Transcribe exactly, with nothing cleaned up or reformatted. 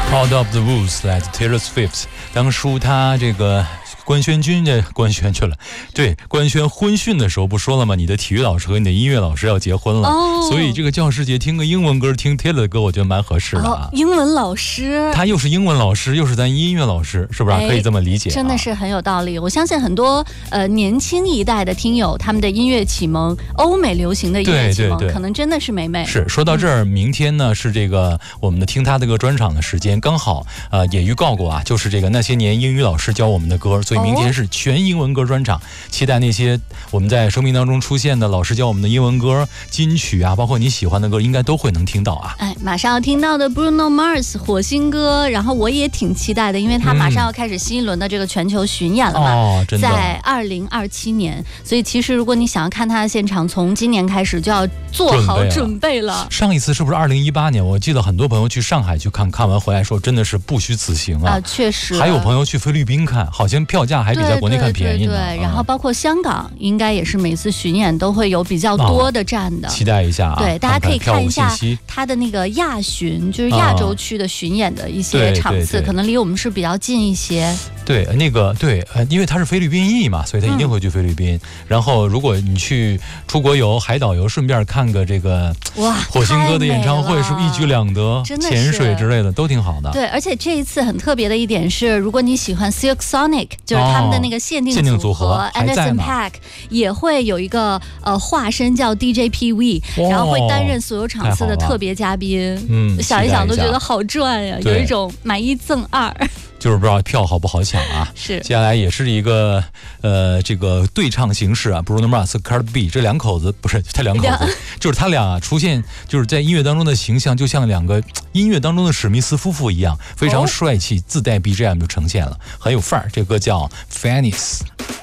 Out of the Woods 来自 Taylor Swift。当初他这个官宣军这官宣去了，对，官宣婚讯的时候不说了吗？你的体育老师和你的音乐老师要结婚了，哦、所以这个教师节听个英文歌，听 Taylor 的歌，我觉得蛮合适的啊。 哦、英文老师， 他又是英文老师，又是咱音乐老师，是不是、啊？可以这么理解、啊？ 真的是很有道理。我相信很多呃年轻一代的听友，他们的音乐启蒙，欧美流行的音乐启蒙， 对对对， 可能真的是美美。 是说到这儿、嗯，明天呢是这个我们的听他这个专场的时间，刚好呃也预告过啊，就是这个那些年英语老师教我们的歌，所以明天是全英文歌专场，期待那些我们在生命当中出现的老师教我们的英文歌金曲啊，包括你喜欢的歌，应该都会能听到啊。 哎，马上要听到的 Bruno Mars 火星哥，然后我也挺期待的，因为他马上要开始新一轮的这个全球巡演了嘛， 嗯哦、真的在二零二七年，所以其实如果你想要看他的现场，从今年开始就要做好准备了。 备了上一次是不是二零一八年？我记得很多朋友去上海去看，看完回来说真的是不虚此行啊！ 啊，确实。 还有朋友去菲律宾看，好像票价还比在国内看便宜呢。 对, 对, 对, 对、嗯，然后包括香港，应该也是每次巡演都会有比较多的站的。 哦、期待一下啊！ 对，大家可以看一下他的那个亚巡，就是亚洲区的巡演的一些场次， 哦、对对对， 可能离我们是比较近一些。 对，那个对，呃，因为他是菲律宾裔嘛，所以他一定会去菲律宾。嗯、然后，如果你去出国游、海岛游，顺便看个这个哇， 火星哥的演唱会，是不是一举两得？潜水之类的都挺好的。 对，而且这一次很特别的一点是，如果你喜欢 Silk Sonic， 就是他们的那个限定组合 Anderson .Paak 也会有一个呃化身叫 D J P V，、哦、然后会担任所有场次的特别嘉宾。 嗯， 想一想都觉得好赚呀，有一种买一赠二。 就是不知道票好不好抢啊？ 是， 接下来也是一个呃这个对唱形式啊 ，Bruno Mars 和 Cardi B 这两口子不是他两口子，就是他俩、啊、出现就是在音乐当中的形象，就像两个音乐当中的史密斯夫妇一样，非常帅气，自带 B G M 就呈现了，很有范儿。这歌叫 Venice。